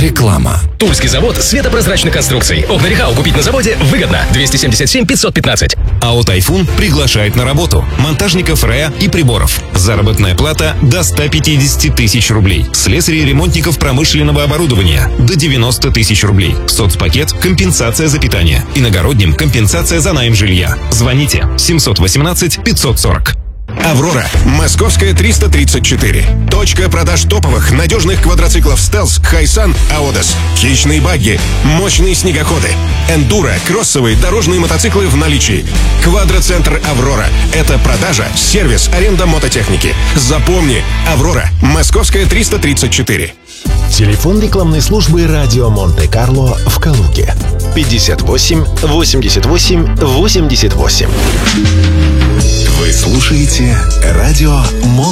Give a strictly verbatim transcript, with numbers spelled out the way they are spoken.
Реклама. Тульский завод светопрозрачных конструкций. Окна Рехау купить на заводе выгодно. двести семьдесят семь пятьсот пятнадцать. АО «Тайфун» приглашает на работу монтажников РЭА и приборов. Заработная плата до ста пятидесяти тысяч рублей. Слесарей и ремонтников промышленного оборудования до девяноста тысяч рублей. Соцпакет – компенсация за питание. Иногородним – компенсация за найм жилья. Звоните семьсот восемнадцать пятьсот сорок. «Аврора», Московская, триста тридцать четыре. Точка продаж топовых, надежных квадроциклов «Стелс», «Хайсан», «Аодос». Хищные багги, мощные снегоходы, эндуро, кроссовые, дорожные мотоциклы в наличии. Квадроцентр «Аврора» — это продажа, сервис, аренда мототехники. Запомни, «Аврора», Московская, триста тридцать четыре. Телефон рекламной службы «Радио Монте-Карло» в Калуге. пятьдесят восемь восемьдесят восемь восемьдесят восемь. Вы слушаете радио Монте-Карло.